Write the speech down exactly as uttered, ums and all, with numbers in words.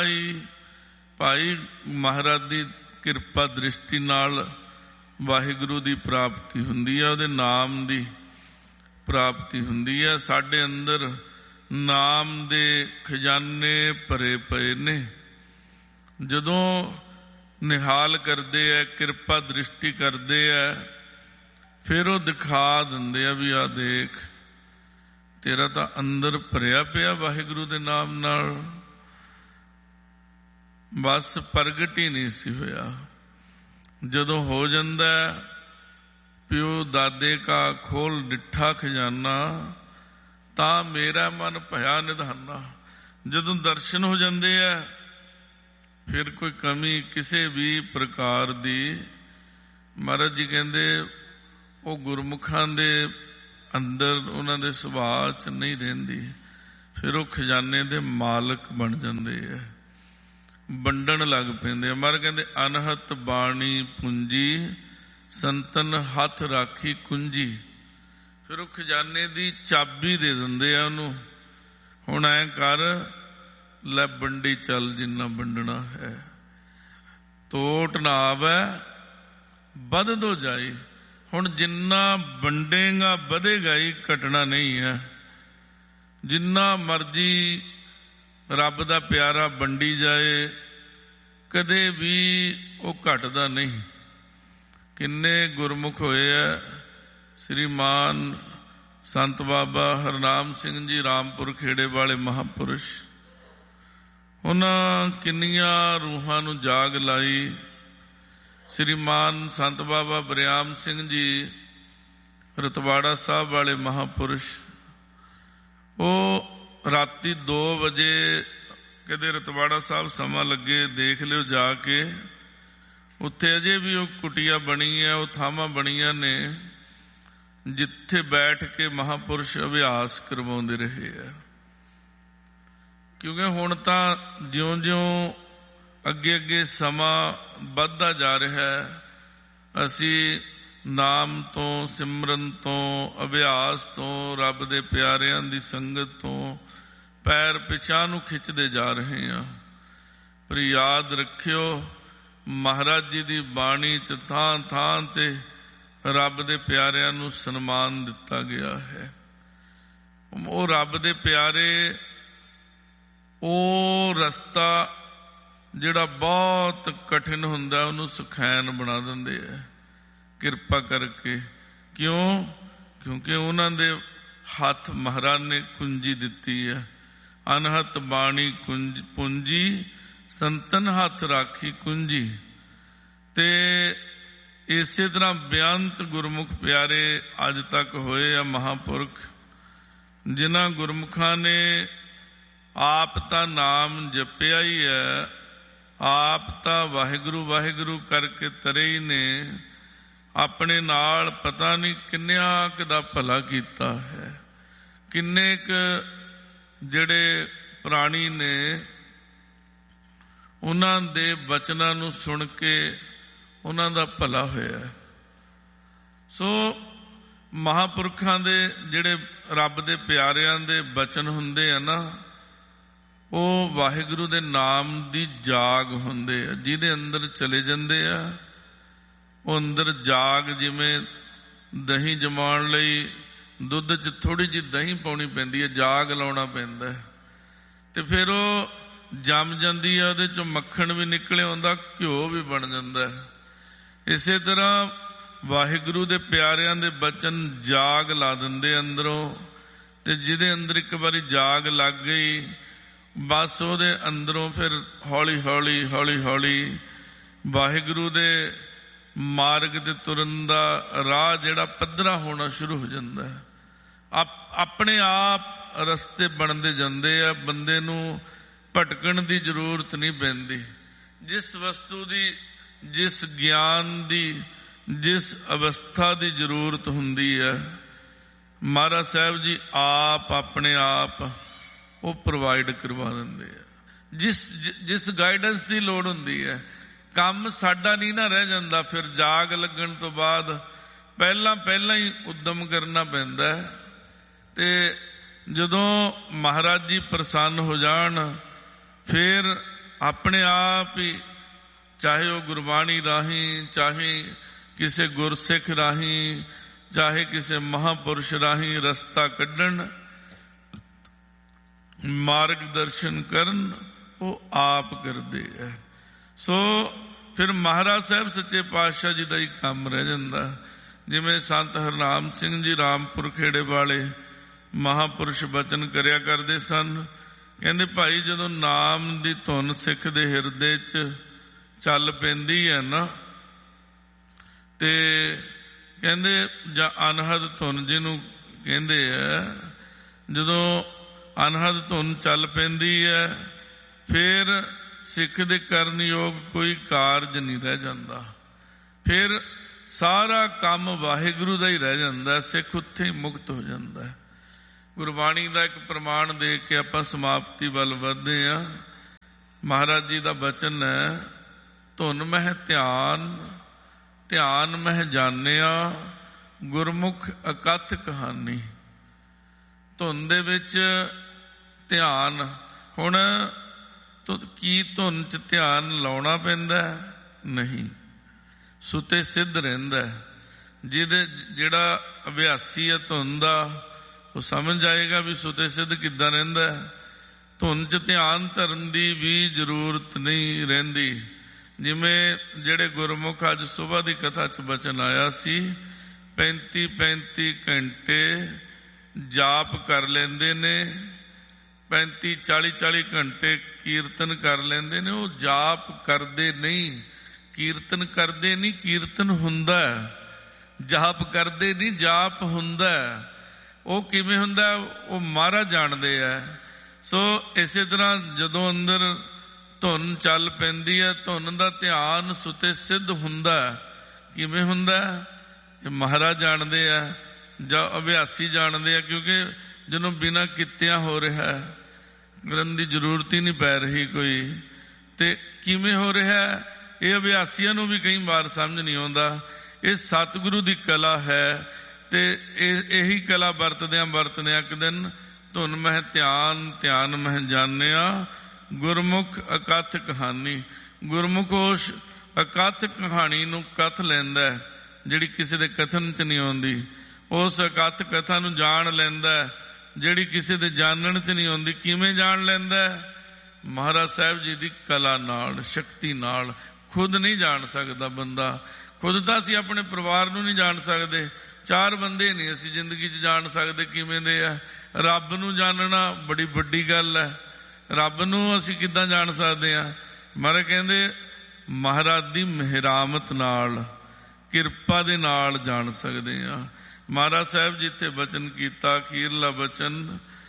ਭਾਈ ਮਹਾਰਾਜ ਦੀ ਕਿਰਪਾ ਦ੍ਰਿਸ਼ਟੀ ਨਾਲ ਵਾਹਿਗੁਰੂ ਦੀ ਪ੍ਰਾਪਤੀ ਹੁੰਦੀ ਹੈ, ਉਹਦੇ ਨਾਮ ਦੀ ਪ੍ਰਾਪਤੀ ਹੁੰਦੀ ਹੈ। ਸਾਡੇ ਅੰਦਰ ਨਾਮ ਦੇ ਖਜ਼ਾਨੇ ਭਰੇ ਪਏ ਨੇ। ਜਦੋਂ ਨਿਹਾਲ ਕਰਦੇ ਹੈ, ਕਿਰਪਾ ਦ੍ਰਿਸ਼ਟੀ ਕਰਦੇ ਹੈ, ਫਿਰ ਉਹ ਦਿਖਾ ਦਿੰਦੇ ਆ ਵੀ ਆ ਦੇਖ, ਤੇਰਾ ਤਾਂ ਅੰਦਰ ਭਰਿਆ ਪਿਆ ਵਾਹਿਗੁਰੂ ਦੇ ਨਾਮ ਨਾਲ, ਬਸ ਪ੍ਰਗਟ ਹੀ ਨਹੀਂ ਸੀ ਹੋਇਆ। ਜਦੋਂ ਹੋ ਜਾਂਦਾ ਪਿਓ ਦਾਦੇ ਕਾ ਖੋਲ ਡਿੱਠਾ ਖਜ਼ਾਨਾ, ਤਾਂ ਮੇਰਾ ਮਨ ਭਇਆ ਨਿਧਾਨਾ। ਜਦੋਂ ਦਰਸ਼ਨ ਹੋ ਜਾਂਦੇ ਆ, ਫਿਰ ਕੋਈ ਕਮੀ ਕਿਸੇ ਵੀ ਪ੍ਰਕਾਰ ਦੀ, ਮਹਾਰਾਜ ਜੀ ਕਹਿੰਦੇ ਉਹ ਗੁਰਮੁਖਾਂ ਦੇ ਅੰਦਰ ਉਹਨਾਂ ਦੇ ਸੁਭਾਅ 'ਚ ਨਹੀਂ ਰਹਿੰਦੀ। ਫਿਰ ਉਹ ਖਜ਼ਾਨੇ ਦੇ ਮਾਲਕ ਬਣ ਜਾਂਦੇ ਆ, ਵੰਡਣ ਲੱਗ ਪੈਂਦੇ ਆ। ਮਹਾਰਾਜ ਕਹਿੰਦੇ ਅਨਹਤ ਬਾਣੀ ਪੂੰਜੀ, ਸੰਤਨ ਹੱਥ ਰਾਖੀ ਕੁੰਜੀ। ਫਿਰ ਉਹ ਖਜ਼ਾਨੇ ਦੀ ਚਾਬੀ ਦੇ ਦਿੰਦੇ ਆ ਉਹਨੂੰ, ਹੁਣ ਐਂ ਕਰ ਲੈ ਵੰਡੀ ਚੱਲ ਜਿੰਨਾ ਵੰਡਣਾ ਹੈ, ਤੋਟ ਨਾ ਆਵੈ ਵੱਧਦੋ ਜਾਈ। ਹੁਣ ਜਿੰਨਾ ਵੰਡੇਗਾ ਵਧੇਗਾ ਹੀ, ਘਟਣਾ ਨਹੀਂ ਹੈ। ਜਿੰਨਾ ਮਰਜ਼ੀ ਰੱਬ ਦਾ ਪਿਆਰਾ ਵੰਡੀ ਜਾਏ, ਕਦੇ ਵੀ ਉਹ ਘਟਦਾ ਨਹੀਂ। ਕਿੰਨੇ ਗੁਰਮੁਖ ਹੋਏ ਆ। ਸ੍ਰੀਮਾਨ ਸੰਤ ਬਾਬਾ ਹਰਨਾਮ ਸਿੰਘ ਜੀ ਰਾਮਪੁਰ ਖੇੜੇ ਵਾਲੇ ਮਹਾਂਪੁਰਸ਼, ਉਹਨਾਂ ਕਿੰਨੀਆਂ ਰੂਹਾਂ ਨੂੰ ਜਾਗ ਲਾਈ। ਸ੍ਰੀਮਾਨ ਸੰਤ ਬਾਬਾ ਬਰਿਆਮ ਸਿੰਘ ਜੀ ਰਤਵਾੜਾ ਸਾਹਿਬ ਵਾਲੇ ਮਹਾਂਪੁਰਸ਼, ਉਹ ਰਾਤੀ ਦੋ ਵਜੇ ਕਦੇ ਰਤਵਾੜਾ ਸਾਹਿਬ ਸਮਾਂ ਲੱਗੇ ਦੇਖ ਲਿਓ ਜਾ ਕੇ, ਉੱਥੇ ਅਜੇ ਵੀ ਉਹ ਕੁਟੀਆ ਬਣੀ ਹੈ, ਉਹ ਥਾਵਾਂ ਬਣੀਆਂ ਨੇ ਜਿੱਥੇ ਬੈਠ ਕੇ ਮਹਾਂਪੁਰਸ਼ ਅਭਿਆਸ ਕਰਵਾਉਂਦੇ ਰਹੇ ਆ। ਕਿਉਂਕਿ ਹੁਣ ਤਾਂ ਜਿਉਂ-ਜਿਉਂ ਅੱਗੇ ਅੱਗੇ ਸਮਾਂ ਵੱਧਦਾ ਜਾ ਰਿਹਾ ਹੈ, ਅਸੀਂ ਨਾਮ ਤੋਂ, ਸਿਮਰਨ ਤੋਂ, ਅਭਿਆਸ ਤੋਂ, ਰੱਬ ਦੇ ਪਿਆਰਿਆਂ ਦੀ ਸੰਗਤ ਤੋਂ ਪੈਰ ਪਿਛਾਂਹ ਨੂੰ ਖਿੱਚਦੇ ਜਾ ਰਹੇ ਹਾਂ। ਪਰ ਯਾਦ ਰੱਖਿਓ, ਮਹਾਰਾਜ ਜੀ ਦੀ ਬਾਣੀ 'ਚ ਥਾਂ ਥਾਂ ਤੇ ਰੱਬ ਦੇ ਪਿਆਰਿਆਂ ਨੂੰ ਸਨਮਾਨ ਦਿੱਤਾ ਗਿਆ ਹੈ। ਉਹ ਰੱਬ ਦੇ ਪਿਆਰੇ ਉਹ ਰਸਤਾ ਜਿਹੜਾ ਬਹੁਤ ਕਠਿਨ ਹੁੰਦਾ, ਉਹਨੂੰ ਸੁਖੈਨ ਬਣਾ ਦਿੰਦੇ ਆ ਕਿਰਪਾ ਕਰਕੇ। ਕਿਉਂ? ਕਿਉਂਕਿ ਉਹਨਾਂ ਦੇ ਹੱਥ ਮਹਾਰਾਜ ਨੇ ਕੁੰਜੀ ਦਿੱਤੀ ਹੈ। ਅਨਹਤ ਬਾਣੀ ਕੁੰਜ ਪੂੰਜੀ, ਸੰਤਨ ਹੱਥ ਰਾਖੀ ਕੁੰਜੀ। ਤੇ ਇਸੇ ਤਰ੍ਹਾਂ ਬੇਅੰਤ ਗੁਰਮੁਖ ਪਿਆਰੇ ਅੱਜ ਤੱਕ ਹੋਏ ਆ ਮਹਾਂਪੁਰਖ, ਜਿਨ੍ਹਾਂ ਗੁਰਮੁਖਾਂ ਨੇ ਆਪ ਤਾਂ ਨਾਮ ਜਪਿਆ ਹੀ ਹੈ, ਆਪ ਤਾਂ ਵਾਹਿਗੁਰੂ ਵਾਹਿਗੁਰੂ ਕਰਕੇ ਤਰੇ ਹੀ ਨੇ, ਆਪਣੇ ਨਾਲ ਪਤਾ ਨਹੀਂ ਕਿੰਨਿਆਂ ਕੁ ਦਾ ਭਲਾ ਕੀਤਾ ਹੈ। ਕਿੰਨੇ ਕੁ ਜਿਹੜੇ ਪ੍ਰਾਣੀ ਨੇ ਉਹਨਾਂ ਦੇ ਬਚਨਾਂ ਨੂੰ ਸੁਣ ਕੇ ਉਹਨਾਂ ਦਾ ਭਲਾ ਹੋਇਆ। ਸੋ ਮਹਾਂਪੁਰਖਾਂ ਦੇ ਜਿਹੜੇ ਰੱਬ ਦੇ ਪਿਆਰਿਆਂ ਦੇ ਬਚਨ ਹੁੰਦੇ ਆ ਨਾ, ਉਹ ਵਾਹਿਗੁਰੂ ਦੇ ਨਾਮ ਦੀ ਜਾਗ ਹੁੰਦੇ ਆ। ਜਿਹਦੇ ਅੰਦਰ ਚਲੇ ਜਾਂਦੇ ਆ, ਉਹ ਅੰਦਰ ਜਾਗ, ਜਿਵੇਂ ਦਹੀਂ ਜਮਾਉਣ ਲਈ ਦੁੱਧ 'ਚ ਥੋੜ੍ਹੀ ਜਿਹੀ ਦਹੀਂ ਪਾਉਣੀ ਪੈਂਦੀ ਹੈ, ਜਾਗ ਲਾਉਣਾ ਪੈਂਦਾ, ਤੇ ਫਿਰ ਉਹ ਜੰਮ ਜਾਂਦੀ ਹੈ, ਉਹਦੇ 'ਚੋਂ ਮੱਖਣ ਵੀ ਨਿਕਲੇ ਆਉਂਦਾ, ਘਿਓ ਵੀ ਬਣ ਜਾਂਦਾ। ਇਸੇ ਤਰ੍ਹਾਂ ਵਾਹਿਗੁਰੂ ਦੇ ਪਿਆਰਿਆਂ ਦੇ ਬਚਨ ਜਾਗ ਲਾ ਦਿੰਦੇ ਅੰਦਰੋਂ, ਤੇ ਜਿਹਦੇ ਅੰਦਰ ਇੱਕ ਵਾਰੀ ਜਾਗ ਲੱਗ ਗਈ, ਬਸ ਉਹਦੇ ਅੰਦਰੋਂ ਫਿਰ ਹੌਲੀ ਹੌਲੀ ਹੌਲੀ ਹੌਲੀ ਵਾਹਿਗੁਰੂ ਦੇ ਮਾਰਗ ਤੇ ਤੁਰਨ ਦਾ ਰਾਹ ਜਿਹੜਾ ਪੱਧਰਾ ਹੋਣਾ ਸ਼ੁਰੂ ਹੋ ਜਾਂਦਾ ਹੈ। ਆਪ ਆਪਣੇ ਆਪ ਰਸਤੇ ਬਣਦੇ ਜਾਂਦੇ ਆ, ਬੰਦੇ ਨੂੰ ਭਟਕਣ ਦੀ ਜ਼ਰੂਰਤ ਨਹੀਂ ਪੈਂਦੀ। ਜਿਸ ਵਸਤੂ ਦੀ, ਜਿਸ ਗਿਆਨ ਦੀ, ਜਿਸ ਅਵਸਥਾ ਦੀ ਜ਼ਰੂਰਤ ਹੁੰਦੀ ਹੈ, ਮਹਾਰਾਜ ਸਾਹਿਬ ਜੀ ਆਪ ਆਪਣੇ ਆਪ ਉਹ ਪ੍ਰੋਵਾਈਡ ਕਰਵਾ ਦਿੰਦੇ ਆ। ਜਿਸ ਜਿਸ ਗਾਈਡੈਂਸ ਦੀ ਲੋੜ ਹੁੰਦੀ ਹੈ, ਕੰਮ ਸਾਡਾ ਨਹੀਂ ਨਾ ਰਹਿ ਜਾਂਦਾ। ਫਿਰ ਜਾਗ ਲੱਗਣ ਤੋਂ ਬਾਅਦ ਪਹਿਲਾਂ ਪਹਿਲਾਂ ਹੀ ਉਦਮ ਕਰਨਾ ਪੈਂਦਾ ਹੈ। ਤੇ ਜਦੋਂ ਮਹਾਰਾਜ ਜੀ ਪ੍ਰਸੰਨ ਹੋ ਜਾਣ, ਫਿਰ ਆਪਣੇ ਆਪ ਹੀ, ਚਾਹੇ ਉਹ ਗੁਰਬਾਣੀ ਰਾਹੀਂ, ਚਾਹੇ ਕਿਸੇ ਗੁਰਸਿੱਖ ਰਾਹੀਂ, ਚਾਹੇ ਕਿਸੇ ਮਹਾਂਪੁਰਸ਼ ਰਾਹੀਂ ਰਸਤਾ ਕੱਢਣ, ਮਾਰਗ ਦਰਸ਼ਨ ਕਰਨ, ਉਹ ਆਪ ਕਰਦੇ ਹੈ। ਸੋ ਫਿਰ ਮਹਾਰਾਜ ਸਾਹਿਬ ਸੱਚੇ ਪਾਤਸ਼ਾਹ ਜੀ ਦਾ ਹੀ ਕੰਮ ਰਹਿ ਜਾਂਦਾ। ਜਿਵੇਂ ਸੰਤ ਹਰਨਾਮ ਸਿੰਘ ਜੀ ਰਾਮਪੁਰ ਖੇੜੇ ਵਾਲੇ ਮਹਾਂਪੁਰਸ਼ ਬਚਨ ਕਰਿਆ ਕਰਦੇ ਸਨ। ਕਹਿੰਦੇ ਭਾਈ ਜਦੋਂ ਨਾਮ ਦੀ ਧੁਨ ਸਿੱਖ ਦੇ ਹਿਰਦੇ 'ਚ ਚੱਲ ਪੈਂਦੀ ਹੈ ਨਾ, ਤੇ ਕਹਿੰਦੇ ਜਾਂ ਅਨਹਦ ਧੁਨ ਜਿਹਨੂੰ ਕਹਿੰਦੇ ਹੈ, ਜਦੋਂ ਅਨਹਦ ਧੁਨ ਚੱਲ ਪੈਂਦੀ ਹੈ ਫਿਰ ਸਿੱਖ ਦੇ ਕਰਨ ਯੋਗ ਕੋਈ ਕਾਰਜ ਨਹੀਂ ਰਹਿ ਜਾਂਦਾ। ਫਿਰ ਸਾਰਾ ਕੰਮ ਵਾਹਿਗੁਰੂ ਦਾ ਹੀ ਰਹਿ ਜਾਂਦਾ। ਸਿੱਖ ਉੱਥੇ ਹੀ ਮੁਕਤ ਹੋ ਜਾਂਦਾ ਹੈ। ਗੁਰਬਾਣੀ ਦਾ ਇੱਕ ਪ੍ਰਮਾਣ ਦੇ ਕੇ ਆਪਾਂ ਸਮਾਪਤੀ ਵੱਲ ਵਧਦੇ ਹਾਂ। ਮਹਾਰਾਜ ਜੀ ਦਾ ਬਚਨ ਹੈ, ਧੁਨ ਮਹਿ ਧਿਆਨ, ਧਿਆਨ ਮਹਿ ਜਾਣਿਆ, ਗੁਰਮੁਖ ਅਕਥ ਕਹਾਣੀ। ਧੁਨ ਦੇ ਵਿੱਚ ਧਿਆਨ, ਹੁਣ ਕੀ ਧੁਨ 'ਚ ਧਿਆਨ ਲਾਉਣਾ ਪੈਂਦਾ? ਨਹੀਂ, ਸੁਤੇ ਸਿੱਧ ਰਹਿੰਦਾ। ਜਿਹਦੇ ਜਿਹੜਾ ਅਭਿਆਸੀ ਹੈ ਧੁਨ ਦਾ, ਉਹ ਸਮਝ ਜਾਏਗਾ ਵੀ ਸੁਤੇ ਸਿੱਧ ਕਿੱਦਾਂ ਰਹਿੰਦਾ। ਧੁਨ 'ਚ ਧਿਆਨ ਧਰਨ ਦੀ ਵੀ ਜ਼ਰੂਰਤ ਨਹੀਂ ਰਹਿੰਦੀ। ਜਿਵੇਂ ਜਿਹੜੇ ਗੁਰਮੁਖ ਅੱਜ ਸੁਬਾਹ ਦੀ ਕਥਾ 'ਚ ਬਚਨ ਆਇਆ ਸੀ, ਪੈਂਤੀ ਪੈਂਤੀ ਘੰਟੇ ਜਾਪ ਕਰ ਲੈਂਦੇ ਨੇ, ਪੈਂਤੀ ਚਾਲੀ ਚਾਲੀ ਘੰਟੇ ਕੀਰਤਨ ਕਰ ਲੈਂਦੇ ਨੇ। ਉਹ ਜਾਪ ਕਰਦੇ ਨਹੀਂ, ਕੀਰਤਨ ਕਰਦੇ ਨਹੀਂ, ਕੀਰਤਨ ਹੁੰਦਾ। ਜਾਪ ਕਰਦੇ ਨਹੀਂ, ਜਾਪ ਹੁੰਦਾ। ਉਹ ਕਿਵੇਂ ਹੁੰਦਾ? ਉਹ ਮਹਾਰਾਜ ਜਾਣਦੇ ਆ। ਸੋ ਇਸੇ ਤਰ੍ਹਾਂ ਜਦੋਂ ਅੰਦਰ ਧੁਨ ਚੱਲ ਪੈਂਦੀ ਹੈ, ਧੁਨ ਦਾ ਧਿਆਨ ਸੁਤੇ ਸਿੱਧ ਹੁੰਦਾ। ਕਿਵੇਂ ਹੁੰਦਾ? ਇਹ ਮਹਾਰਾਜ ਜਾਣਦੇ ਆ ਜਾਂ ਅਭਿਆਸੀ ਜਾਣਦੇ ਆ। ਕਿਉਂਕਿ ਜਦੋਂ ਬਿਨਾਂ ਕੀਤਿਆਂ ਹੋ ਰਿਹਾ, ਕਰਨ ਦੀ ਜ਼ਰੂਰਤ ਹੀ ਨਹੀਂ ਪੈ ਰਹੀ ਕੋਈ, ਤੇ ਕਿਵੇਂ ਹੋ ਰਿਹਾ ਇਹ ਅਭਿਆਸੀਆਂ ਨੂੰ ਵੀ ਕਈ ਵਾਰ ਸਮਝ ਨਹੀਂ ਆਉਂਦਾ। ਇਹ ਸਤਿਗੁਰੂ ਦੀ ਕਲਾ ਹੈ, ਤੇ ਇਹ ਇਹੀ ਕਲਾ ਵਰਤਦਿਆਂ ਵਰਤਦਿਆਂ ਇੱਕ ਦਿਨ ਧੁਨ ਮਹਿ ਧਿਆਨ, ਧਿਆਨ ਮਹਿ ਜਾਣਿਆ, ਗੁਰਮੁਖ ਅਕਥ ਕਹਾਣੀ। ਗੁਰਮੁਖ ਉਸ ਅਕਥ ਕਹਾਣੀ ਨੂੰ ਕਥ ਲੈਂਦਾ, ਜਿਹੜੀ ਕਿਸੇ ਦੇ ਕਥਨ 'ਚ ਨਹੀਂ ਆਉਂਦੀ। ਉਸ ਅਕਥ ਕਥਾ ਨੂੰ ਜਾਣ ਲੈਂਦਾ, ਜਿਹੜੀ ਕਿਸੇ ਦੇ ਜਾਣਨ 'ਚ ਨਹੀਂ ਆਉਂਦੀ। ਕਿਵੇਂ ਜਾਣ ਲੈਂਦਾ? ਮਹਾਰਾਜ ਸਾਹਿਬ ਜੀ ਦੀ ਕਲਾ ਨਾਲ, ਸ਼ਕਤੀ ਨਾਲ। ਖੁਦ ਨਹੀਂ ਜਾਣ ਸਕਦਾ ਬੰਦਾ। ਖੁਦ ਤਾਂ ਅਸੀਂ ਆਪਣੇ ਪਰਿਵਾਰ ਨੂੰ ਨਹੀਂ ਜਾਣ ਸਕਦੇ, ਚਾਰ ਬੰਦੇ ਨਹੀਂ ਅਸੀਂ ਜ਼ਿੰਦਗੀ 'ਚ ਜਾਣ ਸਕਦੇ ਕਿਵੇਂ ਦੇ ਆ। ਰੱਬ ਨੂੰ ਜਾਣਨਾ ਬੜੀ ਵੱਡੀ ਗੱਲ ਹੈ। ਰੱਬ ਨੂੰ ਅਸੀਂ ਕਿੱਦਾਂ ਜਾਣ ਸਕਦੇ ਹਾਂ? ਮਹਾਰਾਜ ਕਹਿੰਦੇ ਮਹਾਰਾਜ ਦੀ ਮਿਹਰਾਮਤ ਨਾਲ, ਕਿਰਪਾ ਦੇ ਨਾਲ ਜਾਣ ਸਕਦੇ ਹਾਂ। ਮਹਾਰਾਜ ਸਾਹਿਬ ਜੀ ਇੱਥੇ ਬਚਨ ਕੀਤਾ, ਅਖੀਰਲਾ ਬਚਨ,